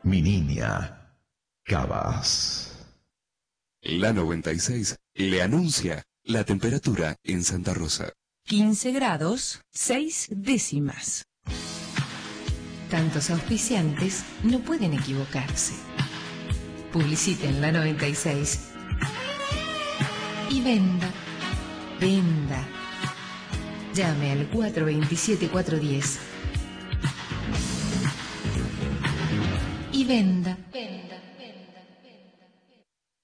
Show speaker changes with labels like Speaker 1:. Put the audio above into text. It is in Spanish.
Speaker 1: Mi niña, Cabas.
Speaker 2: La 96 le anuncia la temperatura en Santa Rosa.
Speaker 3: 15 grados, 6 décimas.
Speaker 4: Tantos auspiciantes no pueden equivocarse. Publiciten la 96 y venda, venda. Llame al 427-410 y venda.